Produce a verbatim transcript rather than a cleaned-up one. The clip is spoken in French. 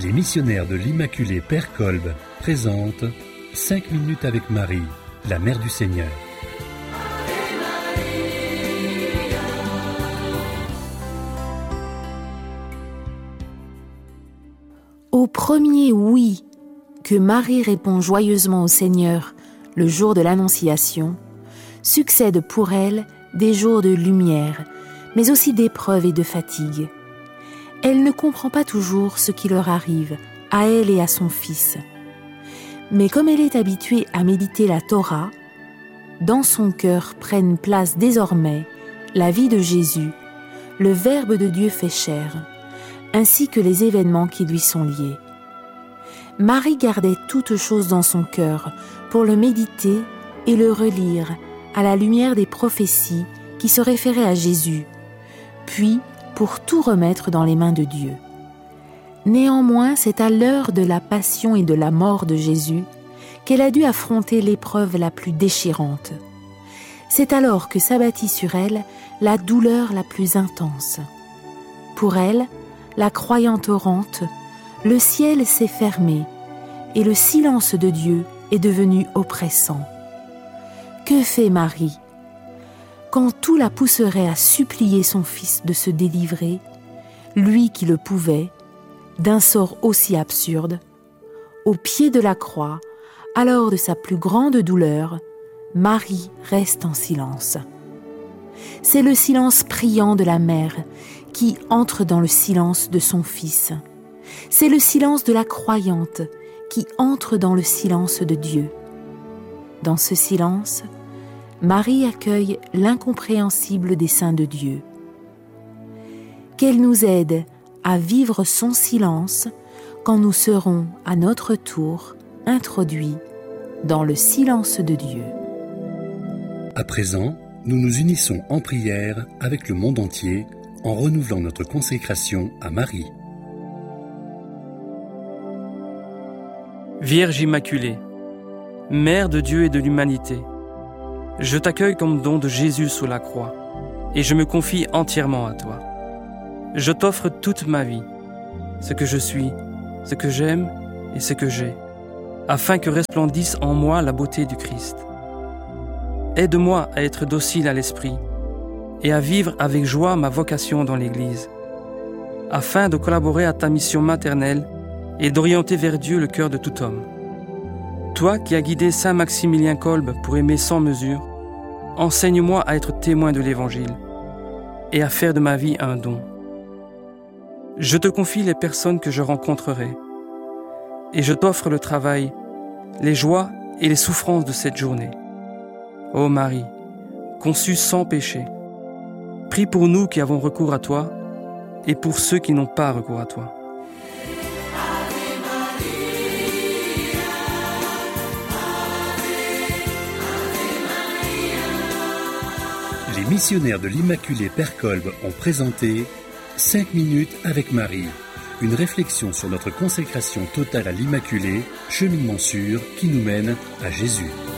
Les missionnaires de l'Immaculée Père Kolb présentent cinq minutes avec Marie, la Mère du Seigneur. Au premier oui que Marie répond joyeusement au Seigneur le jour de l'Annonciation, succèdent pour elle des jours de lumière, mais aussi d'épreuves et de fatigue. Elle ne comprend pas toujours ce qui leur arrive, à elle et à son fils. Mais comme elle est habituée à méditer la Torah, dans son cœur prennent place désormais la vie de Jésus, le Verbe de Dieu fait chair, ainsi que les événements qui lui sont liés. Marie gardait toutes choses dans son cœur pour le méditer et le relire à la lumière des prophéties qui se référaient à Jésus, puis pour tout remettre dans les mains de Dieu. Néanmoins, c'est à l'heure de la passion et de la mort de Jésus qu'elle a dû affronter l'épreuve la plus déchirante. C'est alors que s'abattit sur elle la douleur la plus intense. Pour elle, la croyante orante, le ciel s'est fermé et le silence de Dieu est devenu oppressant. Que fait Marie ? Quand tout la pousserait à supplier son fils de se délivrer, lui qui le pouvait, d'un sort aussi absurde, au pied de la croix, alors de sa plus grande douleur, Marie reste en silence. C'est le silence priant de la mère qui entre dans le silence de son fils. C'est le silence de la croyante qui entre dans le silence de Dieu. Dans ce silence, Marie accueille l'incompréhensible dessein de Dieu. Qu'elle nous aide à vivre son silence quand nous serons à notre tour introduits dans le silence de Dieu. À présent, nous nous unissons en prière avec le monde entier en renouvelant notre consécration à Marie. Vierge Immaculée, Mère de Dieu et de l'humanité, je t'accueille comme don de Jésus sous la croix et je me confie entièrement à toi. Je t'offre toute ma vie, ce que je suis, ce que j'aime et ce que j'ai, afin que resplendisse en moi la beauté du Christ. Aide-moi à être docile à l'esprit et à vivre avec joie ma vocation dans l'Église, afin de collaborer à ta mission maternelle et d'orienter vers Dieu le cœur de tout homme. Toi qui as guidé Saint Maximilien Kolb pour aimer sans mesure, enseigne-moi à être témoin de l'Évangile et à faire de ma vie un don. Je te confie les personnes que je rencontrerai et je t'offre le travail, les joies et les souffrances de cette journée. Ô Marie, conçue sans péché, prie pour nous qui avons recours à toi et pour ceux qui n'ont pas recours à toi. Les missionnaires de l'Immaculée Père Kolb ont présenté cinq minutes avec Marie, une réflexion sur notre consécration totale à l'Immaculée, cheminement sûr qui nous mène à Jésus.